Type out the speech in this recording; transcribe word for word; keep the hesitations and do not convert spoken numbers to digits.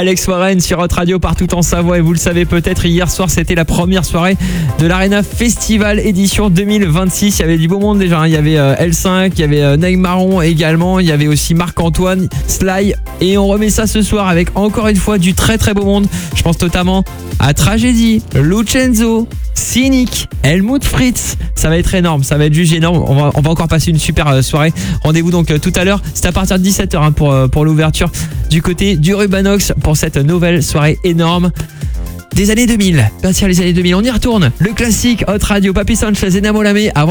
Alex Warren sur Hot Radio partout en Savoie. Et vous le savez peut-être, hier soir, c'était la première soirée de l'Arena Festival édition deux mille vingt-six. Il y avait du beau monde déjà. Il y avait L cinq, il y avait Ney Marron également. Il y avait aussi Marc-Antoine, Sly. Et on remet ça ce soir avec encore une fois du très très beau monde. Je pense notamment à Tragédie, Lucenzo, Cynic, Helmut Fritz. Ça va être énorme, ça va être juste énorme. On va, on va encore passer une super soirée. Rendez-vous donc tout à l'heure. C'est à partir de dix-sept heures hein, pour, pour l'ouverture du côté du Rubanox pour cette nouvelle soirée énorme des années deux mille. Bien sûr, les années deux mille, on y retourne. Le classique Hot Radio, Papy Sanchez et Namo Lamé avant